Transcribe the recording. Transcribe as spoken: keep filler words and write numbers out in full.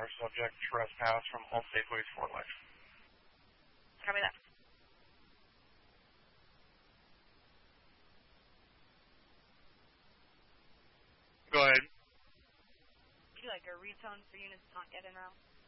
another subject trespass from Home State Police Fort Lake. Copy that. Go ahead. Would you like a retone for units not getting out?